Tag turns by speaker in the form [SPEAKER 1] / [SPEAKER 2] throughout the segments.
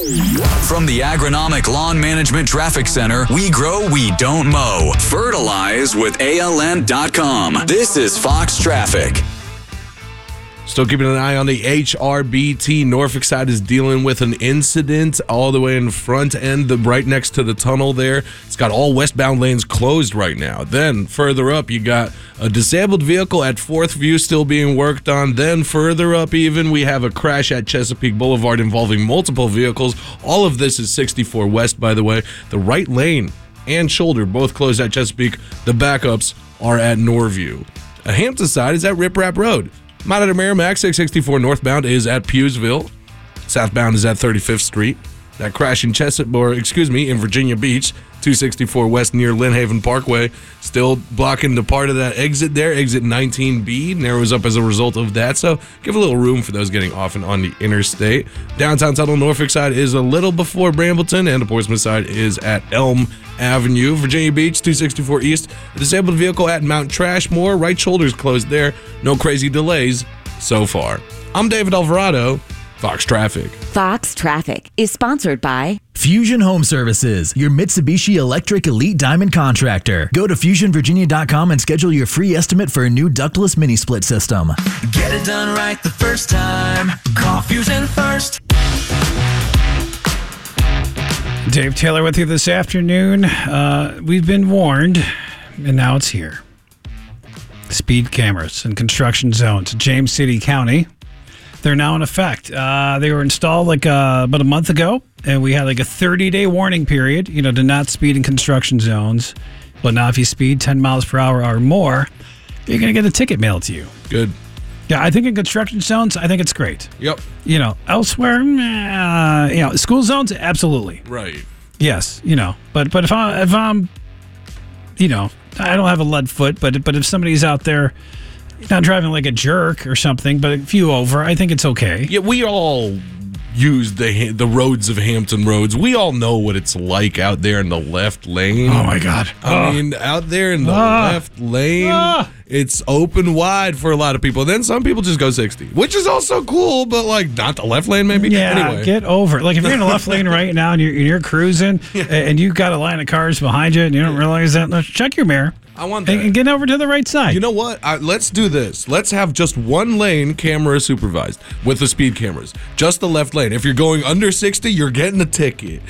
[SPEAKER 1] From the Agronomic Lawn Management Traffic Center, we grow, we don't mow. Fertilize with ALN.com. This is Fox Traffic.
[SPEAKER 2] Still keeping an eye on the HRBT. Norfolk side is dealing with an incident all the way in front end, right next to the tunnel there. It's got all westbound lanes closed right now. Then further up, you got a disabled vehicle at 4th View still being worked on. Then further up even, we have a crash at Chesapeake Boulevard involving multiple vehicles. All of this is 64 West, by the way. The right lane and shoulder both closed at Chesapeake. The backups are at Norview. A Hampton side is at Rip Rap Road. Monitor Merrimack, 664 northbound is at Pewsville. Southbound is at 35th Street. That crash in in Virginia Beach, 264 west near Lynn Haven Parkway, still blocking the part of that exit there. Exit 19B narrows up as a result of that, so give a little room for those getting off and on the interstate. Downtown Tunnel Norfolk side is a little before Brambleton, and the Portsmouth side is at Elm Avenue. Virginia Beach, 264 east, a disabled vehicle at Mount Trashmore. Right shoulder's closed there. No crazy delays so far. I'm David Alvarado, Fox Traffic.
[SPEAKER 3] Fox Traffic is sponsored by
[SPEAKER 4] Fusion Home Services, your Mitsubishi Electric Elite Diamond contractor. Go to FusionVirginia.com and schedule your free estimate for a new ductless mini split system.
[SPEAKER 5] Get it done right the first time. Call Fusion first.
[SPEAKER 6] Dave Taylor with you this afternoon. We've been warned, and now it's here. Speed cameras in construction zones. James City County. They're now in effect. They were installed about a month ago, and we had a 30-day warning period, to not speed in construction zones. But now if you speed 10 miles per hour or more, you're going to get a ticket mailed to you.
[SPEAKER 2] Good.
[SPEAKER 6] Yeah, I think in construction zones, I think it's great.
[SPEAKER 2] Yep.
[SPEAKER 6] Elsewhere, school zones, absolutely.
[SPEAKER 2] Right.
[SPEAKER 6] Yes, but if I'm, I don't have a lead foot, but if somebody's out there not driving like a jerk or something, but a few over, I think it's okay.
[SPEAKER 2] Yeah, we all use the roads of Hampton Roads. We all know what it's like out there in the left lane.
[SPEAKER 6] Oh, my God.
[SPEAKER 2] I mean, out there in the left lane, it's open wide for a lot of people. Then some people just go 60, which is also cool, but, not the left lane maybe.
[SPEAKER 6] Yeah,
[SPEAKER 2] anyway.
[SPEAKER 6] Get over it. If you're in the left lane right now and you're cruising and you've got a line of cars behind you and you don't realize that, check your mirror.
[SPEAKER 2] I want that.
[SPEAKER 6] And get over to the right side.
[SPEAKER 2] You know what? Let's do this. Let's have just one lane camera supervised with the speed cameras. Just the left lane. If you're going under 60, you're getting a ticket.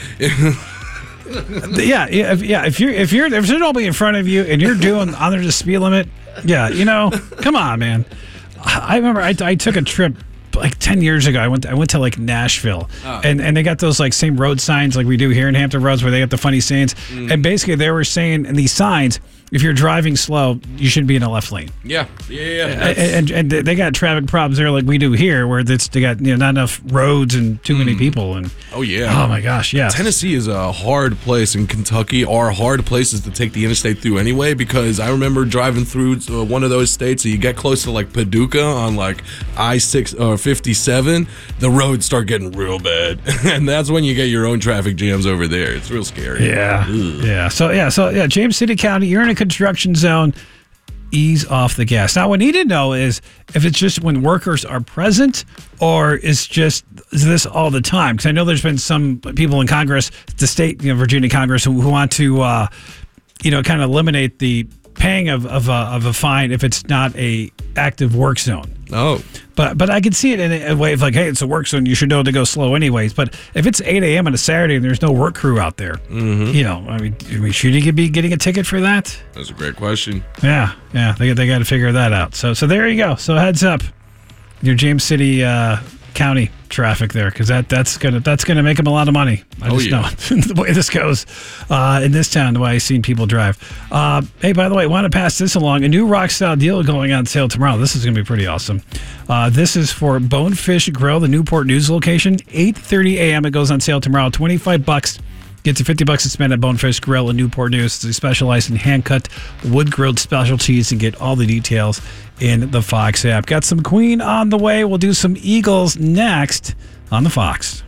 [SPEAKER 6] Yeah. If there's nobody in front of you and you're doing under the speed limit, come on, man. I remember I took a trip 10 years ago. I went to Nashville, and they got those same road signs like we do here in Hampton Roads where they got the funny sayings, and basically they were saying in these signs, if you're driving slow, you should be in a left lane.
[SPEAKER 2] Yeah.
[SPEAKER 6] And they got traffic problems there like we do here, where they got not enough roads and too many people. And
[SPEAKER 2] oh yeah.
[SPEAKER 6] Oh my gosh, yeah.
[SPEAKER 2] Tennessee is a hard place, and Kentucky are hard places to take the interstate through anyway. Because I remember driving through one of those states, so you get close to Paducah on I-6 or 57, the roads start getting real bad, and that's when you get your own traffic jams over there. It's real scary.
[SPEAKER 6] Yeah. Ugh. Yeah. So James City County, you're in a construction zone, ease off the gas. Now, what we need to know is if it's just when workers are present, or is this all the time? Because I know there's been some people in Congress, the state, Virginia Congress, who want to, kind of eliminate the paying of a fine if it's not a active work zone.
[SPEAKER 2] Oh.
[SPEAKER 6] But I can see it in a way of hey, it's a work zone, you should know to go slow anyways. But if it's 8 a.m. on a Saturday and there's no work crew out there, should you be getting a ticket for that?
[SPEAKER 2] That's a great question.
[SPEAKER 6] Yeah, they got to figure that out. So there you go. So heads up, your James City County traffic there, because that's gonna make them a lot of money. I just know the way this goes in this town, the way I've seen people drive. Hey, by the way, want to pass this along. A new rock style deal going on sale tomorrow. This is gonna be pretty awesome. This is for Bonefish Grill, the Newport News location. 8:30 a.m. It goes on sale tomorrow. $25. Get you $50 to spend at Bonefish Grill in Newport News. They specialize in hand-cut, wood-grilled specialties, and get all the details in the Fox app. Got some Queen on the way. We'll do some Eagles next on the Fox.